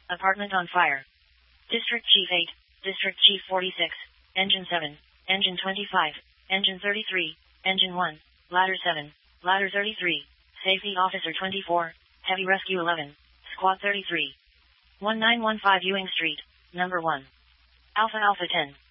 Apartment on fire. District Chief 8, District Chief 46, Engine 7, Engine 25, Engine 33, Engine 1, Ladder 7, Ladder 33, Safety Officer 24, Heavy Rescue 11, Squad 33. 1915 Ewing Street, Number 1. Alpha Alpha 10.